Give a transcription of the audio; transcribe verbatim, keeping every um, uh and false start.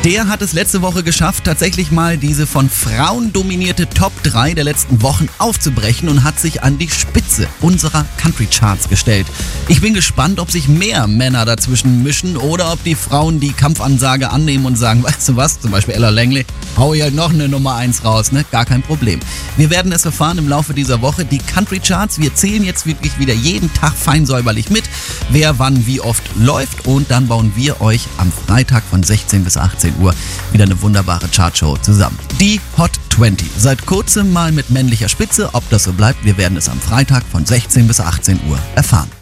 Der hat es letzte Woche geschafft, tatsächlich mal diese von Frauen dominierte Top drei der letzten Wochen aufzubrechen und hat sich an die Spitze unserer Country Charts gestellt. Ich bin gespannt, ob sich mehr Männer dazwischen mischen oder ob die Frauen die Kampfansage annehmen und sagen, weißt du was, zum Beispiel Ella Langley, hau ich halt noch eine Nummer eins raus, ne? Gar kein Problem. Wir werden es erfahren im Laufe dieser Woche. Die Country Charts, wir zählen jetzt wirklich wieder jeden Tag fein säuberlich mit, wer wann wie oft läuft, und dann bauen wir euch am Freitag von sechzehn bis achtzehn Uhr wieder eine wunderbare Chartshow zusammen. Die Hot zwanzig. Seit kurzem mal mit männlicher Spitze. Ob das so bleibt, wir werden es am Freitag von sechzehn bis achtzehn Uhr erfahren.